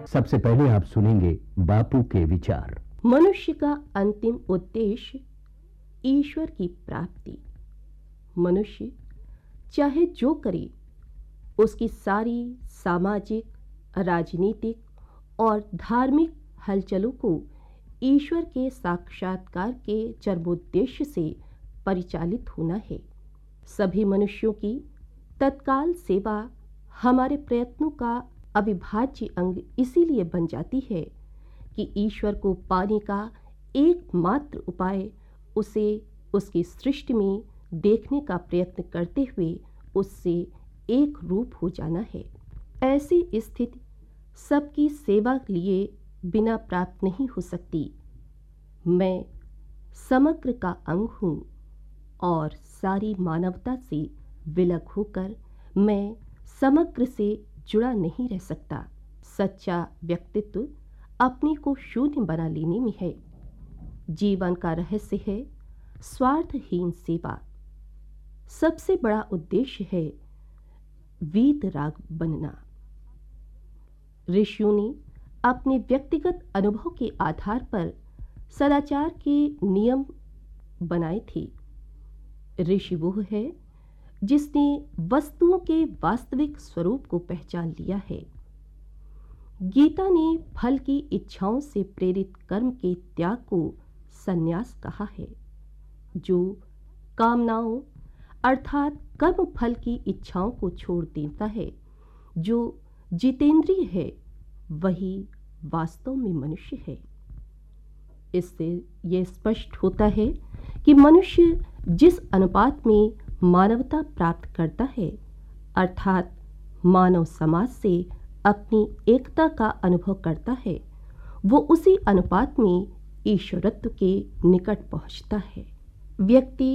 सबसे पहले आप सुनेंगे बापू के विचार। मनुष्य का अंतिम उद्देश्य ईश्वर की प्राप्ति। मनुष्य चाहे जो करे, उसकी सारी सामाजिक, राजनीतिक और धार्मिक हलचलों को ईश्वर के साक्षात्कार के चरमोद्देश्य से परिचालित होना है। सभी मनुष्यों की तत्काल सेवा हमारे प्रयत्नों का अविभाज्य अंग इसीलिए बन जाती है कि ईश्वर को पाने का एकमात्र उपाय उसे उसकी सृष्टि में देखने का प्रयत्न करते हुए उससे एक रूप हो जाना है। ऐसी स्थिति सबकी सेवा लिए बिना प्राप्त नहीं हो सकती। मैं समग्र का अंग हूँ और सारी मानवता से विलग होकर मैं समग्र से जुड़ा नहीं रह सकता। सच्चा व्यक्तित्व अपने को शून्य बना लेने में है। जीवन का रहस्य है स्वार्थहीन सेवा। सबसे बड़ा उद्देश्य है वीतराग बनना। ऋषियों ने अपने व्यक्तिगत अनुभव के आधार पर सदाचार के नियम बनाए थे। ऋषि वो है जिसने वस्तुओं के वास्तविक स्वरूप को पहचान लिया है। गीता ने फल की इच्छाओं से प्रेरित कर्म के त्याग को संन्यास कहा है। जो कामनाओं अर्थात कर्म फल की इच्छाओं को छोड़ देता है, जो जितेंद्रिय है, वही वास्तव में मनुष्य है। इससे यह स्पष्ट होता है कि मनुष्य जिस अनुपात में मानवता प्राप्त करता है, अर्थात मानव समाज से अपनी एकता का अनुभव करता है, वो उसी अनुपात में ईश्वरत्व के निकट पहुंचता है। व्यक्ति